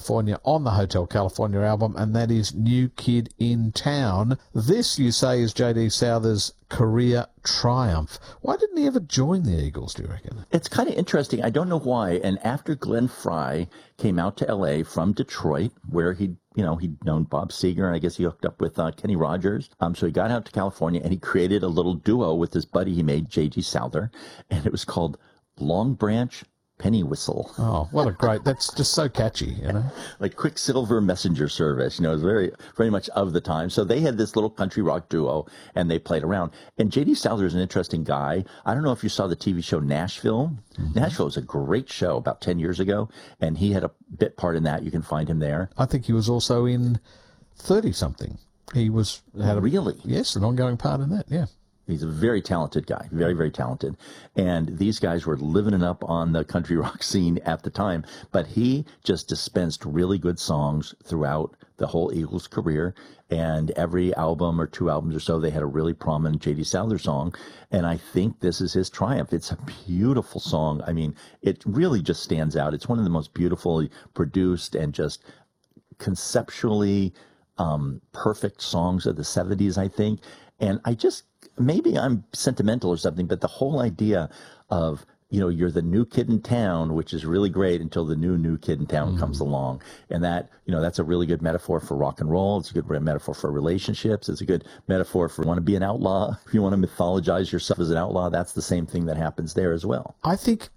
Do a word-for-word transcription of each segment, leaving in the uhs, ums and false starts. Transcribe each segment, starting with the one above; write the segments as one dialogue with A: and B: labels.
A: California on the Hotel California album, and that is New Kid in Town. This, you say, is J D Souther's career triumph. Why didn't he ever join the Eagles, do you reckon?
B: It's kind of interesting. I don't know why. And after Glenn Frey came out to L A from Detroit, where he'd, you know, he'd known Bob Seger, and I guess he hooked up with uh, Kenny Rogers. Um, so he got out to California, and he created a little duo with his buddy he made, J D Souther, and it was called Long Branch Penny Whistle.
A: Oh, what a great, that's just so catchy, you know.
B: Like Quicksilver Messenger Service, you know, it was very, very much of the time. So they had this little country rock duo, and they played around. And J D Souther is an interesting guy. I don't know if you saw the T V show Nashville. Mm-hmm. Nashville was a great show about ten years ago, and he had a bit part in that. You can find him there.
A: I think he was also in thirty-something. He was... had a,
B: Really?
A: Yes, an ongoing part in that, yeah.
B: He's a very talented guy, very, very talented. And these guys were living it up on the country rock scene at the time. But he just dispensed really good songs throughout the whole Eagles career. And every album or two albums or so, they had a really prominent J D Souther song. And I think this is his triumph. It's a beautiful song. I mean, it really just stands out. It's one of the most beautifully produced and just conceptually um, perfect songs of the seventies, I think. And I just... maybe I'm sentimental or something, but the whole idea of, you know, you're the new kid in town, which is really great until the new, new kid in town mm-hmm. comes along. And that, you know, that's a really good metaphor for rock and roll. It's a good metaphor for relationships. It's a good metaphor for want to be an outlaw. If you want to mythologize yourself as an outlaw, that's the same thing that happens there as well.
A: I think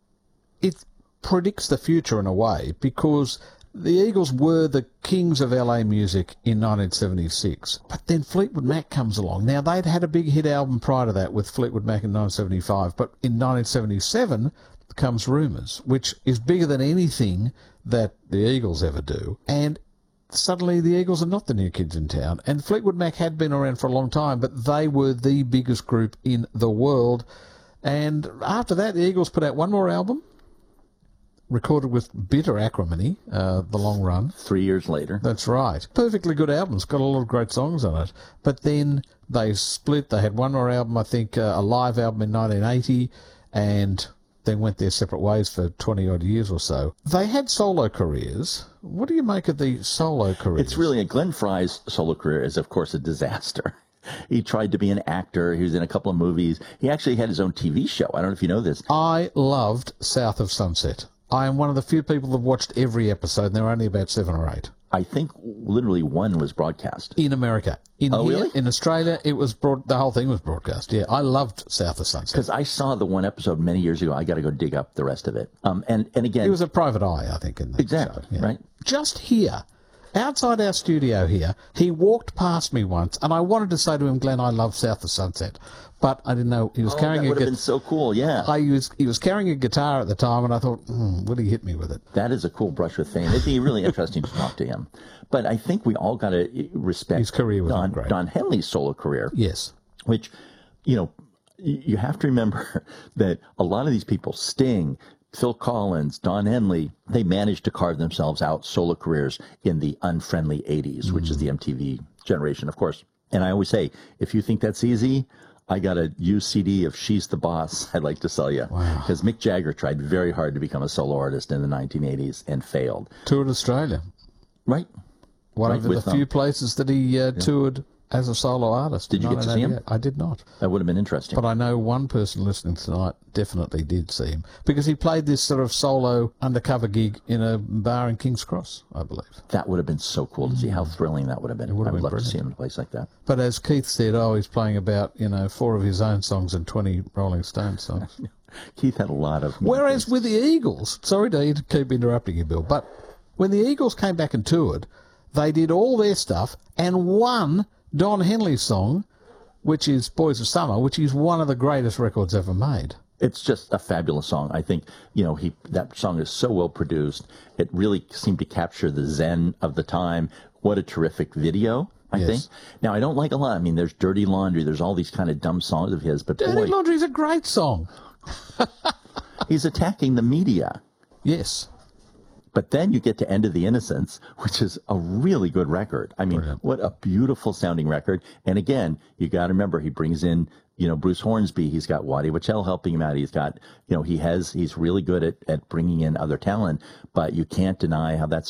A: it predicts the future in a way, because the Eagles were the kings of L A music in nineteen seventy-six, but then Fleetwood Mac comes along. Now, they'd had a big hit album prior to that with Fleetwood Mac in nineteen seventy-five, but in nineteen seventy-seven comes Rumours, which is bigger than anything that the Eagles ever do, and suddenly the Eagles are not the new kids in town. And Fleetwood Mac had been around for a long time, but they were the biggest group in the world. And after that, the Eagles put out one more album, recorded with bitter acrimony, uh, The Long Run.
B: Three years later.
A: That's right. Perfectly good album. It's got a lot of great songs on it. But then they split. They had one more album, I think, uh, a live album in nineteen eighty, and then went their separate ways for twenty-odd years or so. They had solo careers. What do you make of the solo careers?
B: It's really, Glenn Frey's solo career is, of course, a disaster. He tried to be an actor. He was in a couple of movies. He actually had his own T V show. I don't know if you know this.
A: I loved South of Sunset. I am one of the few people that have watched every episode, and there are only about seven or eight.
B: I think literally one was broadcast.
A: In America. In
B: oh,
A: here,
B: really?
A: In Australia, it was broad, the whole thing was broadcast. Yeah, I loved South of Sunset.
B: Because I saw the one episode many years ago. I got to go dig up the rest of it. Um, and, and again...
A: It was a private eye, I think, in the
B: Exactly,
A: show. Yeah.
B: right?
A: Just here, outside our studio here, he walked past me once, and I wanted to say to him, Glenn, I love South of Sunset. But I didn't know he was
B: oh,
A: carrying
B: that
A: a
B: would have
A: gu-
B: been so cool, yeah.
A: I was, he was carrying a guitar at the time, and I thought, hmm, would he hit me with it?
B: That is a cool brush with fame. It'd be really interesting to talk to him. But I think we all got to respect
A: his career was
B: Don,
A: great.
B: Don Henley's solo career.
A: Yes.
B: Which, you know, you have to remember that a lot of these people, Sting, Phil Collins, Don Henley, they managed to carve themselves out solo careers in the unfriendly eighties, mm. which is the M T V generation, of course. And I always say, if you think that's easy, I got a used C D of She's the Boss I'd like to sell you. Because wow. Mick Jagger tried very hard to become a solo artist in the nineteen eighties and failed.
A: Toured Australia.
B: Right.
A: One
B: right
A: of the
B: with,
A: few
B: um,
A: places that he uh,
B: yeah.
A: toured as a solo artist.
B: Did you get to see him?
A: I did not.
B: That would have been interesting.
A: But I know one person listening tonight definitely did see him, because he played this sort of solo undercover gig in a bar in King's Cross, I believe.
B: That would have been so cool to see. How thrilling that would have been.
A: It would have
B: I would
A: been
B: love
A: brilliant.
B: to see him in a place like that.
A: But as Keith said, oh, he's playing about, you know, four of his own songs and twenty Rolling Stones songs.
B: Keith had a lot of...
A: Whereas with the Eagles, sorry to keep interrupting you, Bill, but when the Eagles came back and toured, they did all their stuff and won Don Henley's song, which is Boys of Summer, which is one of the greatest records ever made.
B: It's just a fabulous song. I think, you know, he that song is so well produced. It really seemed to capture the zen of the time. What a terrific video, I
A: yes.
B: think. Now, I don't like a lot. I mean, there's Dirty Laundry. There's all these kind of dumb songs of his. But
A: Dirty
B: boy,
A: Laundry is a great song.
B: he's attacking the media.
A: Yes.
B: But then you get to End of the Innocents, which is a really good record. I mean, Brilliant. What a beautiful sounding record. And again, you got to remember, he brings in, you know, Bruce Hornsby. He's got Waddy Wachtel helping him out. He's got, you know, he has, he's really good at, at bringing in other talent, but you can't deny how that